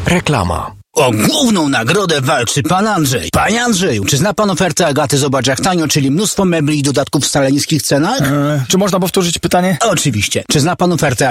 Reklama. O główną nagrodę walczy pan Andrzej. Panie Andrzeju, czy zna pan ofertę Agaty Zobacz jak tanio, czyli mnóstwo mebli i dodatków w wcale niskich cenach? Czy można powtórzyć pytanie? Oczywiście. Czy zna pan ofertę